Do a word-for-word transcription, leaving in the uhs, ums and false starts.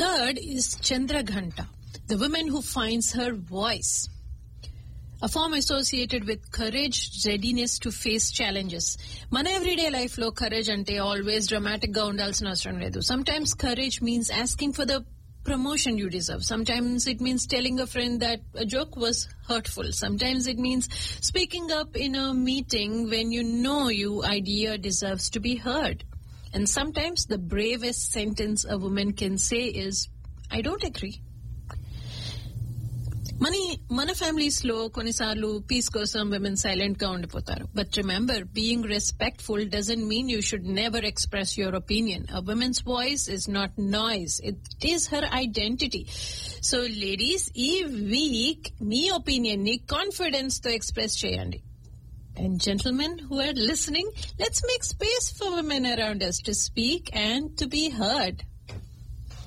third is Chandraghanta, the woman who finds her voice. A form associated with courage, readiness to face challenges. Mana everyday life lo courage ante always dramatic ga undalsina avasaram ledu. Sometimes courage means asking for the promotion you deserve. Sometimes it means telling a friend that a joke was hurtful. Sometimes it means speaking up in a meeting when you know your idea deserves to be heard. And sometimes the bravest sentence a woman can say is, I don't agree. Money మన families లో కొన్నిసార్లు piece కోసం women silent గా ఉండిపోతారు. But remember, being respectful doesn't mean you should never express your opinion. A women's voice is not noise, it is her identity. So ladies, ఈ week మీ opinion ని confidence తో express చేయండి. And gentlemen who are listening, let's make space for women around us to speak and to be heard.